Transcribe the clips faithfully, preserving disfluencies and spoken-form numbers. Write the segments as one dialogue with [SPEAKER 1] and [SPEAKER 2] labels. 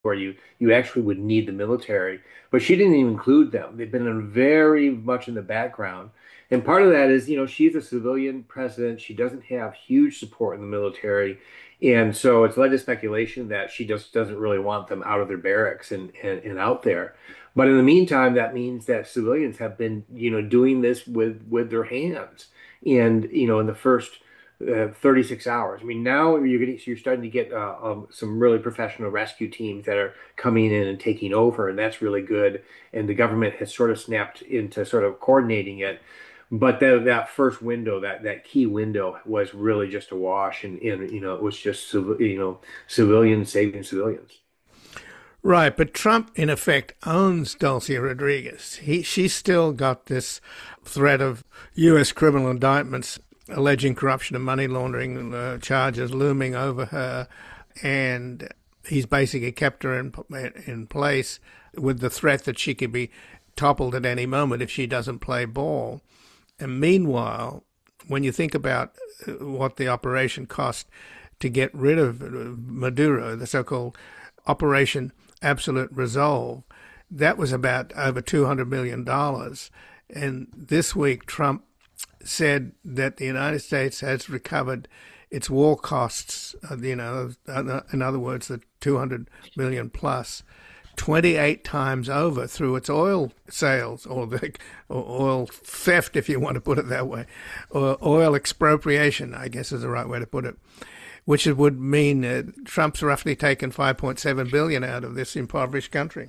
[SPEAKER 1] where you you actually would need the military. But she didn't even include them. They've been in very much in the background. And part of that is, you know, she's a civilian president. She doesn't have huge support in the military. And so it's led to speculation that she just doesn't really want them out of their barracks and, and, and out there. But in the meantime, that means that civilians have been, you know, doing this with with their hands. And, you know, in the first uh, thirty-six hours. I mean, now you're getting, you're starting to get uh, um, some really professional rescue teams that are coming in and taking over, and that's really good. And the government has sort of snapped into sort of coordinating it. But that that first window, that that key window, was really just a wash, and, and you know, it was just you know civilians saving civilians.
[SPEAKER 2] Right, but Trump, in effect, owns Dulce Rodriguez. He, she's still got this threat of U S criminal indictments alleging corruption and money laundering uh, charges looming over her, and he's basically kept her in in place with the threat that she could be toppled at any moment if she doesn't play ball. And meanwhile, when you think about what the operation cost to get rid of Maduro, the so-called Operation Absolute Resolve, that was about over two hundred million dollars. And this week, Trump said that the United States has recovered its war costs, uh, you know, in other words, the two hundred million plus, twenty-eight times over through its oil sales, or the or oil theft, if you want to put it that way, or oil expropriation, I guess is the right way to put it, which would mean uh, Trump's roughly taken five point seven billion dollars out of this impoverished country.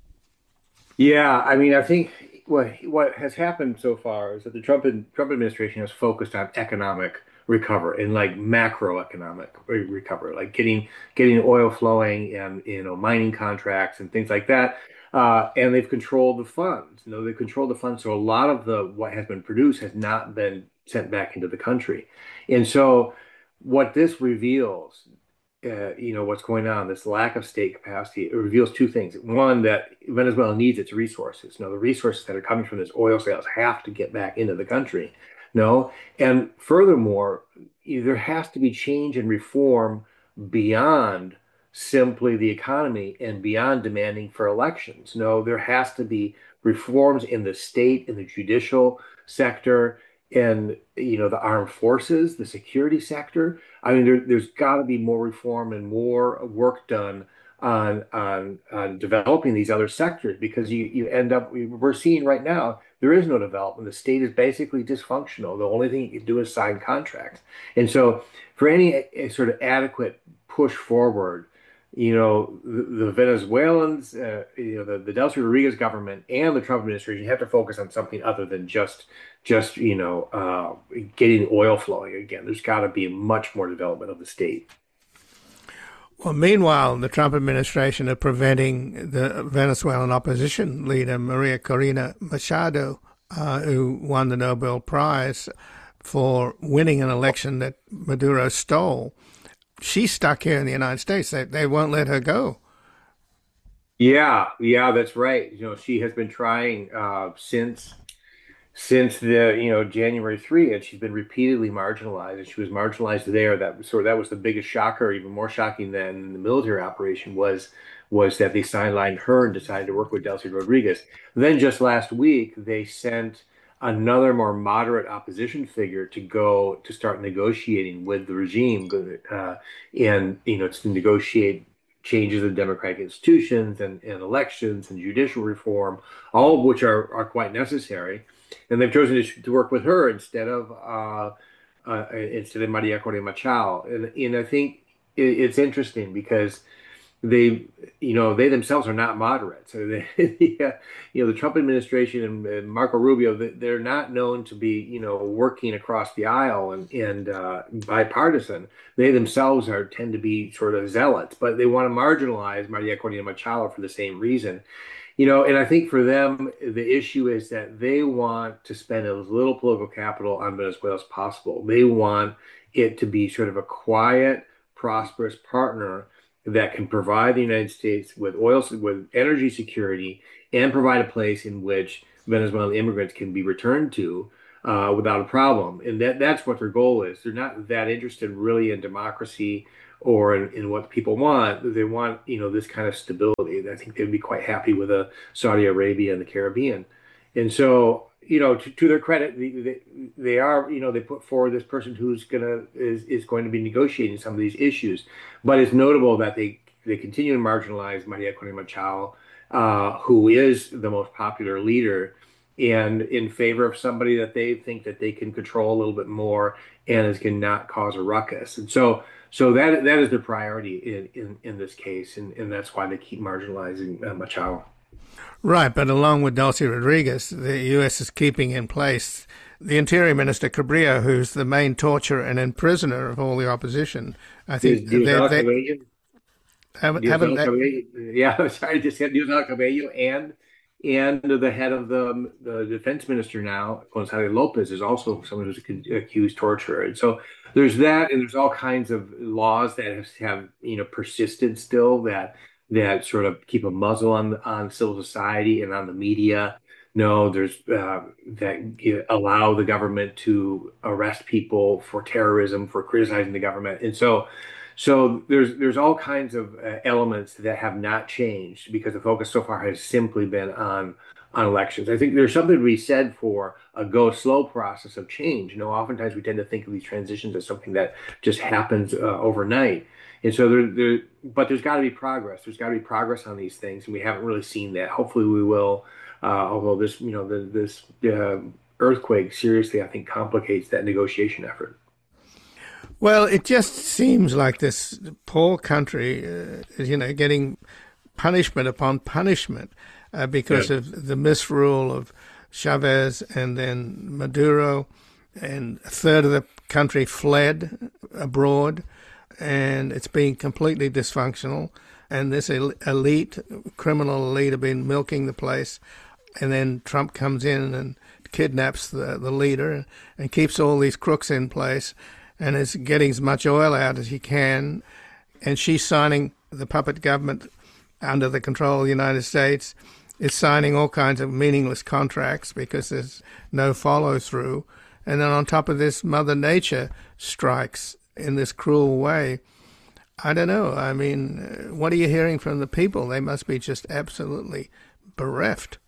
[SPEAKER 1] Yeah, I mean, I think what what has happened so far is that the Trump Trump administration has focused on economic recovery and like macroeconomic re- recovery, like getting getting oil flowing and you know mining contracts and things like that. Uh, and they've controlled the funds. You know, they control the funds, so a lot of the what has been produced has not been sent back into the country. And so, what this reveals uh, you know, what's going on, this lack of state capacity, it reveals two things. One, that Venezuela needs its resources. You know, the resources that are coming from this oil sales have to get back into the country. No, and furthermore, there has to be change and reform beyond simply the economy and beyond demanding for elections. No, there has to be reforms in the state, in the judicial sector, and you know, the armed forces, the security sector. I mean, there, there's got to be more reform and more work done on on on developing these other sectors because you you end up we're seeing right now there is no development. The state is basically dysfunctional. The only thing you can do is sign contracts. And so, for any uh, sort of adequate push forward, you know, the, the Venezuelans, uh, you know, the, the Delcy Rodriguez government and the Trump administration have to focus on something other than just just you know uh, getting oil flowing again. There's got to be much more development of the state.
[SPEAKER 2] Well, meanwhile, the Trump administration are preventing the Venezuelan opposition leader, Maria Corina Machado, uh, who won the Nobel Prize for winning an election that Maduro stole. She's stuck here in the United States. They, they won't let her go.
[SPEAKER 1] Yeah, yeah, that's right. You know, she has been trying uh, since since the you know January three, and she's been repeatedly marginalized. And she was marginalized there. That sort of that was the biggest shocker. Even more shocking than the military operation was was that they sidelined her and decided to work with Delcy Rodriguez. Then just last week, they sent another more moderate opposition figure to go to start negotiating with the regime, uh, and you know to negotiate changes in democratic institutions and, and elections and judicial reform, all of which are, are quite necessary. And they've chosen to, to work with her instead of uh, uh, instead of Maria Corina Machado. And, and I think it, it's interesting because they, you know, they themselves are not moderate. So they, yeah, you know, the Trump administration and, and Marco Rubio, they're not known to be, you know, working across the aisle and and uh, bipartisan. They themselves are tend to be sort of zealots, but they want to marginalize Maria Corina Machado for the same reason. You know, and I think for them, the issue is that they want to spend as little political capital on Venezuela as possible. They want it to be sort of a quiet, prosperous partner that can provide the United States with oil, with energy security, and provide a place in which Venezuelan immigrants can be returned to uh, without a problem. And that that's what their goal is. They're not that interested really in democracy or in, in what people want. They want, you know, this kind of stability. And I think they'd be quite happy with a Saudi Arabia and the Caribbean. And so, you know, to, to their credit, they, they are, you know, they put forward this person who's gonna is is going to be negotiating some of these issues. But it's notable that they they continue to marginalize Maria Corina Machado, uh, who is the most popular leader, and in favor of somebody that they think that they can control a little bit more and is going to not cause a ruckus. And so, so that that is the priority in in, in this case, and, and that's why they keep marginalizing uh, Machado.
[SPEAKER 2] Right, but along with Delcy Rodriguez, the U S is keeping in place the Interior Minister Cabrillo, who's the main torturer and imprisoner of all the opposition. I think they, they haven't, haven't they,
[SPEAKER 1] yeah, I'm sorry, just said Diosdado Cabello and and the head of the the defense minister now, Gonzalo Lopez, is also someone who's a accused torturer. And so there's that, and there's all kinds of laws that have, have you know persisted still that that sort of keep a muzzle on on civil society and on the media. No, there's uh, that allow the government to arrest people for terrorism, for criticizing the government, and so so there's there's all kinds of uh, elements that have not changed because the focus so far has simply been on on elections. I think there's something to be said for a go slow process of change. You know, oftentimes we tend to think of these transitions as something that just happens uh, overnight. And so there, there, but there's got to be progress. There's got to be progress on these things, and we haven't really seen that. Hopefully, we will. Uh, although this, you know, the, this uh, earthquake seriously, I think, complicates that negotiation effort.
[SPEAKER 2] Well, it just seems like this poor country uh, is, you know, getting punishment upon punishment uh, because yeah. of the misrule of Chavez and then Maduro, and a third of the country fled abroad, and it's been completely dysfunctional. And this elite, criminal elite, have been milking the place. And then Trump comes in and kidnaps the, the leader and keeps all these crooks in place and is getting as much oil out as he can. And she's signing, the puppet government under the control of the United States is signing all kinds of meaningless contracts because there's no follow through. And then on top of this, Mother Nature strikes in this cruel way. I don't know. I mean, what are you hearing from the people? They must be just absolutely bereft.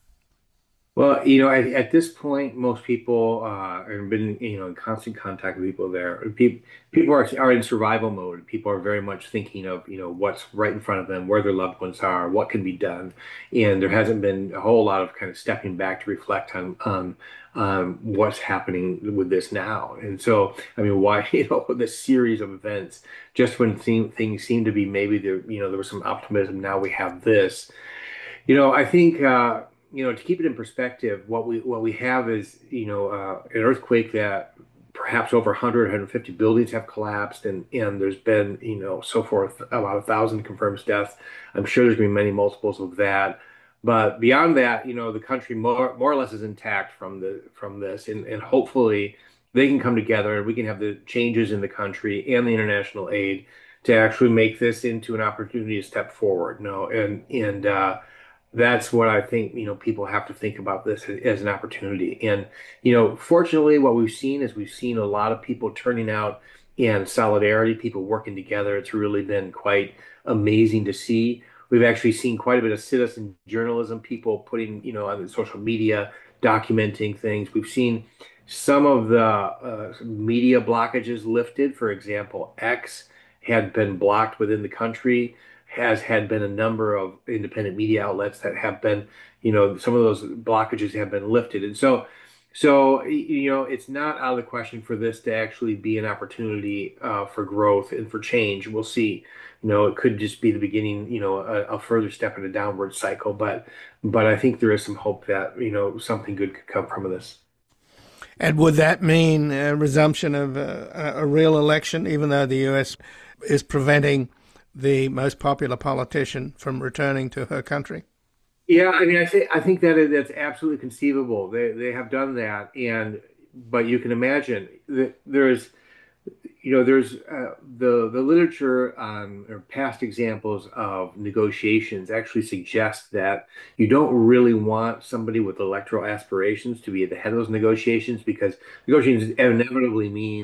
[SPEAKER 1] Well, you know, at, at this point, most people uh, have been, you know, in constant contact with people there. People, people are, are in survival mode. People are very much thinking of, you know, what's right in front of them, where their loved ones are, what can be done. And there hasn't been a whole lot of kind of stepping back to reflect on, on um, what's happening with this now. And so, I mean, why, you know, this series of events, just when thing, things seem to be maybe there, you know, there was some optimism, now we have this. You know, I think, uh, you know, to keep it in perspective, what we what we have is, you know, uh, an earthquake that perhaps over one hundred, one hundred fifty buildings have collapsed, and and there's been, you know, so forth, about a thousand confirmed deaths. I'm sure there's going to be many multiples of that. But beyond that, you know, the country more more or less is intact from the from this, and and hopefully they can come together and we can have the changes in the country and the international aid to actually make this into an opportunity to step forward. No, and and uh, that's what I think, you know, people have to think about this as an opportunity. And, you know, fortunately, what we've seen is we've seen a lot of people turning out in solidarity, people working together. It's really been quite amazing to see. We've actually seen quite a bit of citizen journalism, people putting, you know, on the social media, documenting things. We've seen some of the uh, media blockages lifted. For example, X had been blocked within the country, has had been a number of independent media outlets that have been, you know, some of those blockages have been lifted. And so, so, you know, it's not out of the question for this to actually be an opportunity uh, for growth and for change. We'll see. You know, it could just be the beginning, you know, a, a further step in a downward cycle. But, but I think there is some hope that, you know, something good could come from this.
[SPEAKER 2] And would that mean a resumption of a, a real election, even though the U S is preventing the most popular politician from returning to her country?
[SPEAKER 1] Yeah, I mean, I think I think that is, that's absolutely conceivable. They they have done that, and but you can imagine that there's, you know, there's uh, the the literature on or past examples of negotiations actually suggest that you don't really want somebody with electoral aspirations to be at the head of those negotiations, because negotiations inevitably mean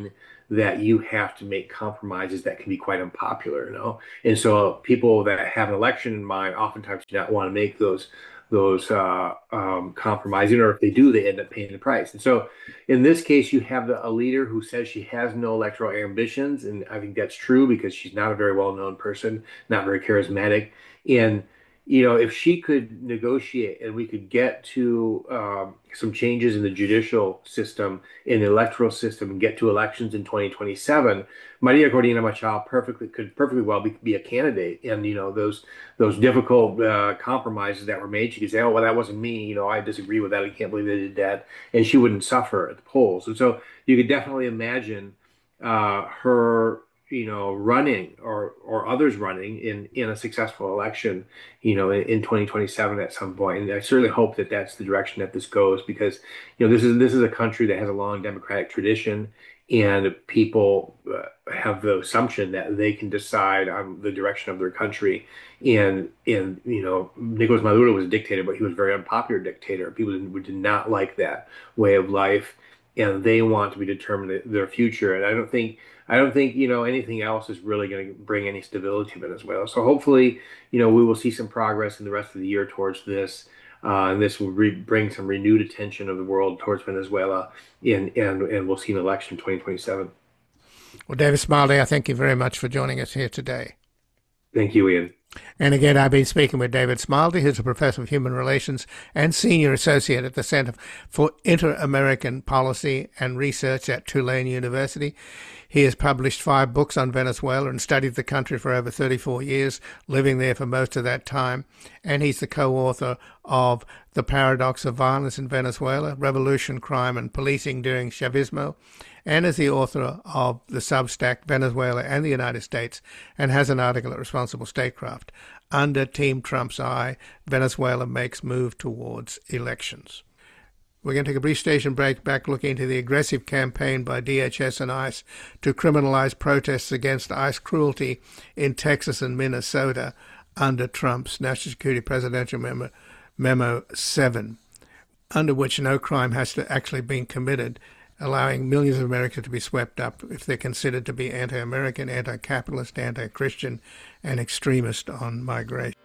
[SPEAKER 1] that you have to make compromises that can be quite unpopular, you know? And so people that have an election in mind oftentimes do not want to make those those uh, um, compromising, or if they do, they end up paying the price. And so in this case, you have the, a leader who says she has no electoral ambitions, and I think that's true because she's not a very well-known person, not very charismatic. And you know, if she could negotiate and we could get to um, some changes in the judicial system, in the electoral system, and get to elections in twenty twenty-seven, Maria Corina Machado perfectly could perfectly well be, be a candidate. And you know, those those difficult uh, compromises that were made, she could say, "Oh, well, that wasn't me. You know, I disagree with that. I can't believe they did that," and she wouldn't suffer at the polls. And so you could definitely imagine uh, her you know, running or or others running in in a successful election, you know, in, in twenty twenty-seven at some point. And I certainly hope that that's the direction that this goes because, you know, this is this is a country that has a long democratic tradition, and people uh, have the assumption that they can decide on the direction of their country. And and you know, Nicolas Maduro was a dictator, but he was a very unpopular dictator. People did, did not like that way of life, and they want to be determined their future. And I don't think I don't think you know anything else is really going to bring any stability to Venezuela. So hopefully, you know, we will see some progress in the rest of the year towards this, uh, and this will re bring some renewed attention of the world towards Venezuela, and and and we'll see an election in twenty twenty-seven.
[SPEAKER 2] Well, David Smiley, I thank you very much for joining us here today.
[SPEAKER 1] Thank you, Ian.
[SPEAKER 2] And again, I've been speaking with David Smiley, who's a professor of human relations and senior associate at the Center for Inter-American Policy and Research at Tulane University. He has published five books on Venezuela and studied the country for over thirty-four years, living there for most of that time. And he's the co-author of The Paradox of Violence in Venezuela, Revolution, Crime, and Policing During Chavismo, and is the author of the Substack Venezuela and the United States, and has an article at Responsible Statecraft, Under Team Trump's Eye, Venezuela Makes Move Towards Elections. We're going to take a brief station break, back looking into the aggressive campaign by D H S and ICE to criminalize protests against ICE cruelty in Texas and Minnesota under Trump's National Security Presidential Memo, Memo seven, under which no crime has to actually been committed, allowing millions of Americans to be swept up if they're considered to be anti-American, anti-capitalist, anti-Christian, and extremist on migration.